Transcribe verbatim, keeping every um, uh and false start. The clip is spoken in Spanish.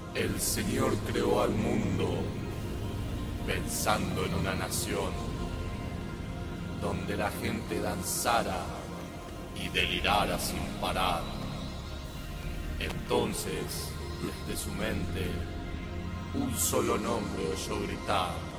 El Señor creó al mundo pensando en una nación donde la gente danzara y delirara sin parar. Entonces, desde su mente, un solo nombre oyó gritar: